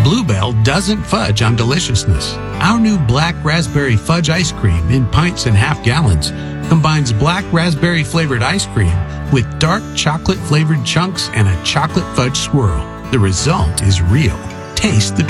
Bluebell doesn't fudge on deliciousness. Our new black raspberry fudge ice cream in pints and half gallons combines black raspberry flavored ice cream with dark chocolate flavored chunks and a chocolate fudge swirl. The result is real. Taste the